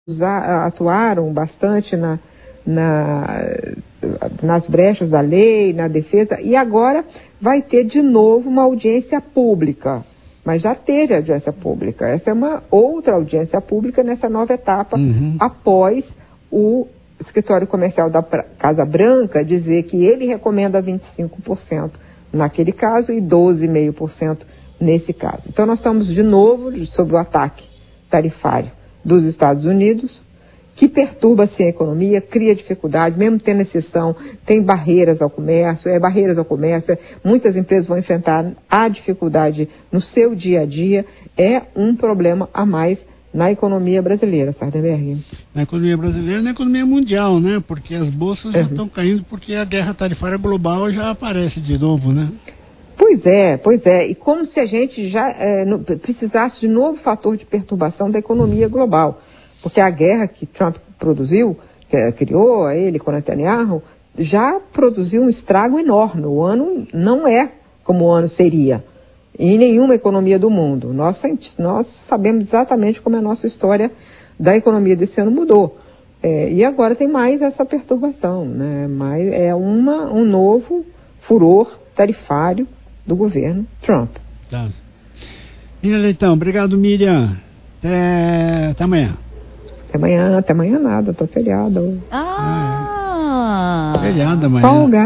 atuaram bastante nas brechas da lei, na defesa, e agora vai ter de novo uma audiência pública. Mas já teve audiência pública. Essa é uma outra audiência pública nessa nova etapa, após o escritório comercial da Casa Branca dizer que ele recomenda 25% naquele caso e 12,5% nesse caso. Então nós estamos de novo sob o ataque tarifário dos Estados Unidos, que perturba assim a economia, cria dificuldade, mesmo tendo exceção, tem barreiras ao comércio, muitas empresas vão enfrentar a dificuldade no seu dia a dia, é um problema a mais na economia brasileira, Sardenberg. Na economia brasileira e na economia mundial, né? Porque as bolsas já estão caindo porque a guerra tarifária global já aparece de novo, né? Pois é. E como se a gente já precisasse de novo fator de perturbação da economia global. Porque a guerra que Trump produziu, criou ele com Netanyahu, já produziu um estrago enorme. O ano não é como o ano seria em nenhuma economia do mundo. Nós sabemos exatamente como a nossa história da economia desse ano mudou. E agora tem mais essa perturbação, né? Mas é um novo furor tarifário do governo Trump. Tá. Miriam Leitão, obrigado, Miriam. Até amanhã. Até amanhã nada, tô feriado. Feriado amanhã. Folga.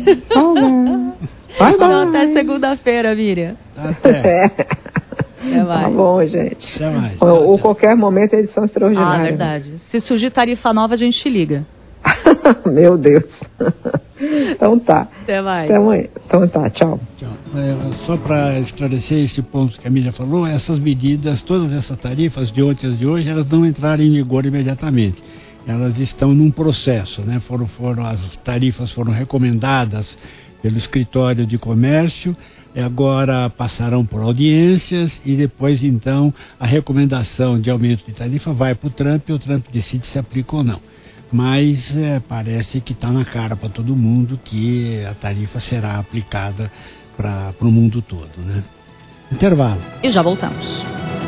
Vai. Até segunda-feira, Miriam. Até mais. Tá bom, gente. Até mais. Ou qualquer momento é edição extraordinária. Verdade. Se surgir tarifa nova, a gente te liga. Meu Deus. Então tá. Até mais. Até amanhã. Então tá, tchau. Só para esclarecer esse ponto que a Miriam falou, essas medidas, todas essas tarifas de ontem às de hoje, elas não entraram em vigor imediatamente. Elas estão num processo, né? As tarifas foram recomendadas pelo escritório de comércio, agora passarão por audiências e depois então a recomendação de aumento de tarifa vai para o Trump e o Trump decide se aplica ou não. Mas parece que está na cara para todo mundo que a tarifa será aplicada para o mundo todo, né? Intervalo. E já voltamos.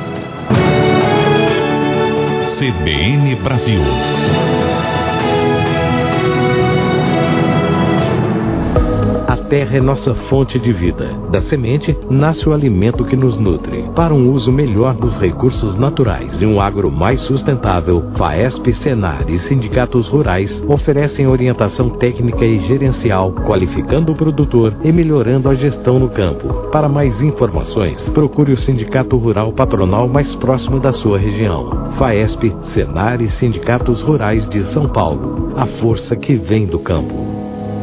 CBN Brasil. A terra é nossa fonte de vida. Da semente nasce o alimento que nos nutre. Para um uso melhor dos recursos naturais e um agro mais sustentável, FAESP, Senar e sindicatos rurais oferecem orientação técnica e gerencial, qualificando o produtor e melhorando a gestão no campo. Para mais informações, procure o Sindicato Rural Patronal mais próximo da sua região. FAESP, Senar e sindicatos rurais de São Paulo. A força que vem do campo.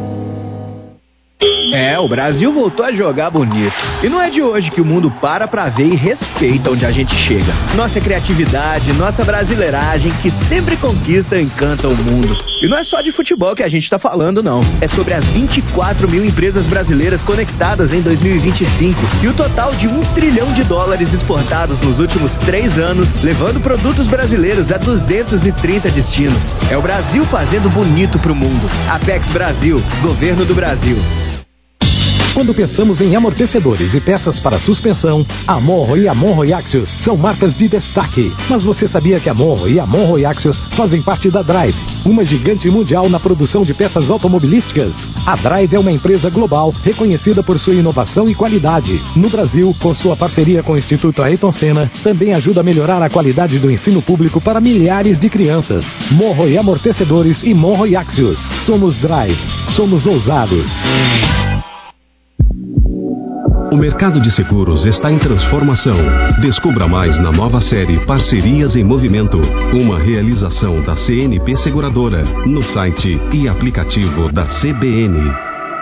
O Brasil voltou a jogar bonito. E não é de hoje que o mundo para pra ver e respeita onde a gente chega. Nossa criatividade, nossa brasileiragem, que sempre conquista e encanta o mundo. E não é só de futebol que a gente tá falando, não. É sobre as 24 mil empresas brasileiras conectadas em 2025 e o total de $1 trilhão exportados nos últimos 3 anos, levando produtos brasileiros a 230 destinos. É o Brasil fazendo bonito pro mundo. Apex Brasil, Governo do Brasil. Quando pensamos em amortecedores e peças para suspensão, a Monro e a Monro Axios são marcas de destaque. Mas você sabia que a Monro e a Monro Axios fazem parte da Drive, uma gigante mundial na produção de peças automobilísticas? A Drive é uma empresa global reconhecida por sua inovação e qualidade. No Brasil, com sua parceria com o Instituto Ayrton Senna, também ajuda a melhorar a qualidade do ensino público para milhares de crianças. Monro e Amortecedores e Monro e Axios. Somos Drive. Somos ousados. O mercado de seguros está em transformação. Descubra mais na nova série Parcerias em Movimento, uma realização da CNP Seguradora, no site e aplicativo da CBN.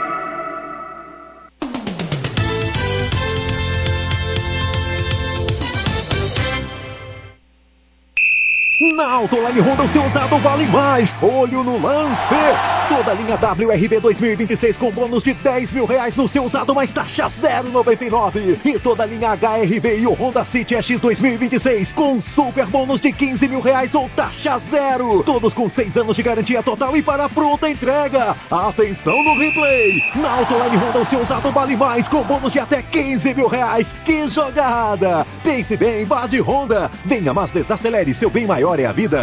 Na Autoline Honda, o seu usado vale mais. Olho no lance. Toda a linha WRV 2026 com bônus de R$10 mil no seu usado, mais taxa 0,99. E toda a linha HRV e o Honda City EX 2026 com super bônus de R$15 mil ou taxa zero. Todos com 6 anos de garantia total e para pronta entrega. Atenção no replay. Na Autoline Honda, o seu usado vale mais com bônus de até R$15 mil. Que jogada. Pense bem, vá de Honda. Venha, mas desacelere, seu bem maior é a vida.